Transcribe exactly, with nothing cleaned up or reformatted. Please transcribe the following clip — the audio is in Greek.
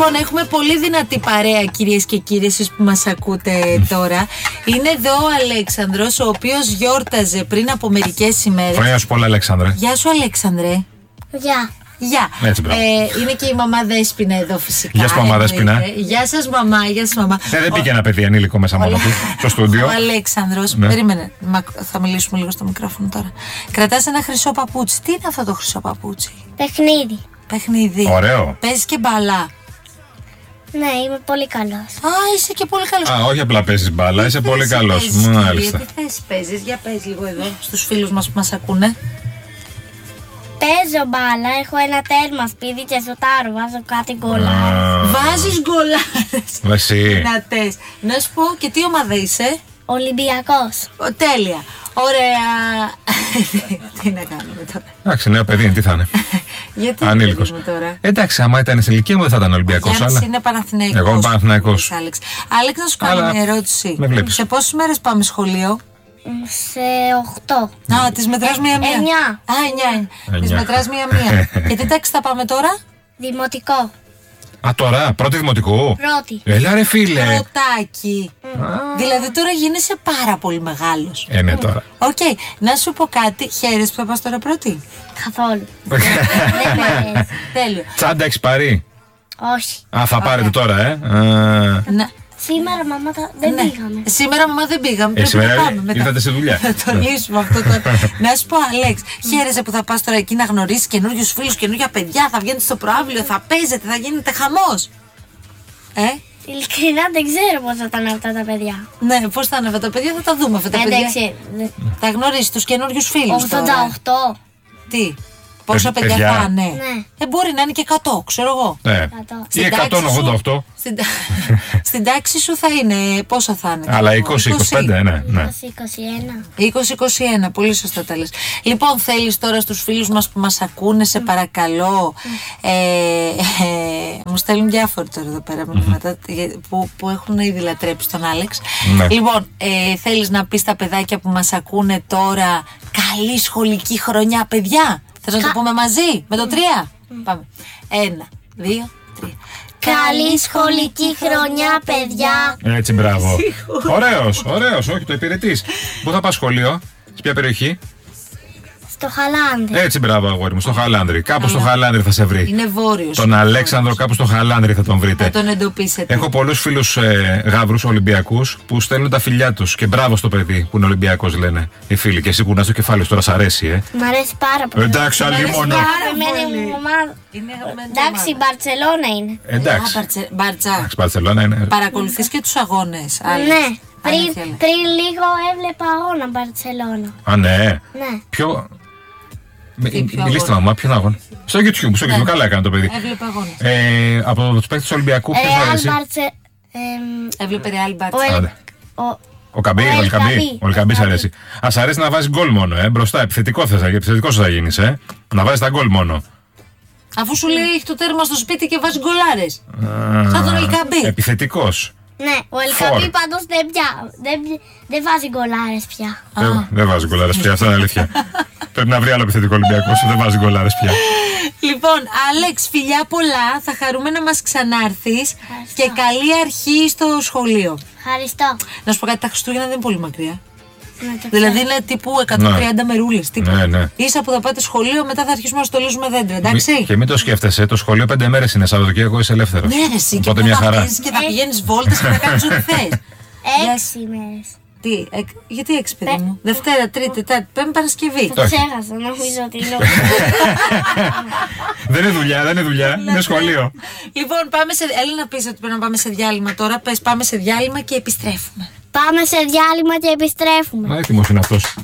Λοιπόν, έχουμε πολύ δυνατή παρέα, κυρίες και κύριοι, εσείς που μας ακούτε τώρα. Είναι εδώ ο Αλέξανδρος, ο οποίος γιόρταζε πριν από μερικές ημέρες. Χρόνια σου πολλά, Αλέξανδρε. Γεια σου, Αλέξανδρε. Γεια. Γεια. Ε, είναι και η μαμά Δέσποινα εδώ, φυσικά. Γεια σου, μαμά Δέσποινα. Γεια σας, μαμά. Γεια σας, μαμά. Ε, δεν πήγε ένα παιδί ανήλικο μέσα μόνο του στο στούντιο. Ο Αλέξανδρος. Ναι. Περίμενε. Θα μιλήσουμε λίγο στο μικρόφωνο τώρα. Κρατάς ένα χρυσό παπούτσι. Τι είναι αυτό το χρυσό παπούτσι? Παιχνίδι. Παιχνίδι. Ωραίο. Παίζεις και μπάλα? Ναι, είμαι πολύ καλός. Α, είσαι και πολύ καλός. Α, όχι απλά παίζεις μπάλα, είσαι πολύ καλός. Μάλιστα. Τι θέση παίζεις? Για πες λίγο εδώ στους φίλους μας που μας ακούνε. Παίζω μπάλα, έχω ένα τέρμα σπίτι και σουτάρω, βάζω κάτι γκολάρες. Βάζεις γκολάρες. Εσύ. Δυνατές. Να σου πω, και τι ομάδα είσαι? Ολυμπιακός. Ο, τέλεια. Ωραία. Τι να κάνουμε τώρα? Εντάξει, νέο παιδί είναι, τι θα είναι? Γιατί ανήλικος. Τώρα? Εντάξει, άμα ήταν στην ηλικία μου δεν θα ήταν Ολυμπιακός. Γιάννης αλλά... είναι Παναθηναϊκός. Εγώ είμαι Παναθηναϊκός. Άλεξ. Άλεξ, να σου κάνω αλλά... μια ερώτηση. Σε πόσες μέρες πάμε σχολείο? Σε οκτώ. Α, τις μετράς μία-μία. Εννιά. Α, εννιά. Τις μετράς μία-μία. Και τι τάξη θα πάμε τώρα? Δημοτικό. Α, τώρα, πρώτη δημοτικού. Πρώτη. Έλα ρε φίλε. Πρωτάκι. Mm. Δηλαδή τώρα γίνεσαι πάρα πολύ μεγάλος. Ε, ναι, τώρα. Οκ, okay. Να σου πω κάτι. Χαίρεσαι που θα πας τώρα πρώτη? Καθόλου. Δεν με αρέσει. Τέλειο. Τσάντα έχεις πάρει? Όχι. Α, θα πάρετε τώρα, ε. Να. Σήμερα, μαμά, δεν ναι. πήγαμε. Σήμερα, μαμά, δεν πήγαμε. Ε, σήμερα ήρθατε σε δουλειά. Θα το λύσουμε αυτό τώρα. Να σου πω, Αλέξ, χαίρεσαι που θα πας τώρα εκεί να γνωρίσεις καινούριους φίλους, καινούργια παιδιά, θα βγαίνετε στο προάβλιο, θα παίζετε, θα γίνεται χαμός. Ε? Ειλικρινά δεν ξέρω πώς θα ήταν αυτά τα παιδιά. Ναι, πώς θα είναι αυτά τα παιδιά, θα τα δούμε αυτά τα παιδιά. Εντάξει. Θα γνωρίσεις τους καινούριους φίλους. ογδόντα οκτώ. Τι? Πόσα παιδιά, παιδιά θα είναι? Ναι. Ε, μπορεί να είναι και εκατό, ξέρω εγώ. Ναι. Ή εκατόν ογδόντα οκτώ. Στην, στην τάξη σου θα είναι, πόσα θα είναι? Αλλά είκοσι είκοσι πέντε, ναι. είκοσι είκοσι ένα. είκοσι είκοσι ένα, πολύ σωστά τα λες. Λοιπόν, θέλεις τώρα στους φίλους μας που μας ακούνε, σε παρακαλώ, ε, ε, μου στέλνουν διάφοροι τώρα εδώ πέρα μηνύματα που, που έχουν ήδη λατρέψει τον Άλεξ. Ναι. Λοιπόν, ε, θέλεις να πεις στα παιδάκια που μας ακούνε τώρα, καλή σχολική χρονιά, παιδιά? Θες να το πούμε μαζί, με το τρία? Πάμε. Ένα, δύο, τρία. Καλή σχολική χρονιά, παιδιά. Έτσι, μπράβο. Ωραίος, ωραίος, όχι, το υπηρετείς. Πού θα πας σχολείο, σε ποια περιοχή? Στο Χαλάνδρι. Έτσι, μπράβο, αγόρι μου, στο Χαλάνδρι. Κάπου στο Χαλάνδρι θα σε βρει. Είναι βόρειος. Τον Αλέξανδρο, κάπου στο Χαλάνδρι θα τον βρείτε. Θα τον εντοπίσετε. Έχω πολλούς φίλους ε, γάβρους Ολυμπιακούς που στέλνουν τα φιλιά τους. Και μπράβο στο παιδί που είναι Ολυμπιακός, λένε οι φίλοι. Και εσύ κουνάς το κεφάλι σου, τώρα σ' αρέσει, ε. Μ' αρέσει πάρα πολύ. Εντάξει, άλλη μόνο. Εντάξει, η Μπαρτσελώνα είναι. Εντάξει. Μπαρτζά. Μπαρτσελώνα είναι. Παρακολουθείς και τους αγώνες? Ναι. Πριν, πριν λίγο έβλεπα αγώνα Μπαρτσελώνα. Α, ναι. Ναι. Ποιο. Μιλήστε, μαμά, ποιον αγώνα? Στο YouTube, στο YouTube, καλά έκανε το παιδί. Έβλεπε αγώνες. Ε, από τους παίκτες του Ολυμπιακού, ποιος αρέσει? Έβλεπε Ρεάλ Μπαρτσά. Ο Καμπί, ο Ελκαμπή. Ο Ελκαμπή αρέσει. Ας αρέσει να βάζει γκολ μόνο, ε. Μπροστά, επιθετικό θες, επιθετικός θα γίνεις, ε. Να βάζεις τα γκολ μόνο. Αφού σου λέει έχει το τέρμα στο σπίτι και βάζει γκολάρες. Σαν τον Ελκαμπή. Επιθετικός. Ναι, ο Ελκαμπή πάντως δεν, δεν, δεν βάζει γκολάρες πια. Δεν, δεν βάζει γκολάρες πια, αυτό είναι αλήθεια. Πρέπει να βρει άλλο επιθετικό Ολυμπιακός, δεν βάζει γκολάρες πια. Λοιπόν, Άλεξ, φιλιά πολλά. Θα χαρούμε να μας ξανάρθεις. Και καλή αρχή στο σχολείο. Ευχαριστώ. Να σου πω κάτι, τα Χριστούγεννα δεν είναι πολύ μακριά. Δηλαδή είναι τύπου εκατόν τριάντα ναι. μερούλες. Ναι, ναι. Ίσα που θα πάτε σχολείο, μετά θα αρχίσουμε να στολίζουμε δέντρα. Εντάξει. Μη, και μην το σκέφτεσαι, το σχολείο πέντε μέρες είναι, Σαββατοκύριακο είσαι ελεύθερος. Ναι, ρε, εσύ. Οπότε και μια θα χαρά. Και θα πηγαίνεις βόλτες και θα κάνεις ό,τι θες. Έξι μέρες. Τι, εκ, γιατί έξι, παιδί μου? Δευτέρα, Τρίτη, Τετάρτη, Πέμπτη, Παρασκευή. Το ξέχασα, νομίζω ότι είναι. Δεν είναι δουλειά, δεν είναι δουλειά. Είναι σχολείο. Λοιπόν, πάμε σε. Έλα να πεις ότι πρέπει να πάμε σε διάλειμμα τώρα. Πες, πάμε σε διάλειμμα και επιστρέφουμε. Πάμε σε διάλειμμα και επιστρέφουμε. Μα έτοιμος είναι αυτός.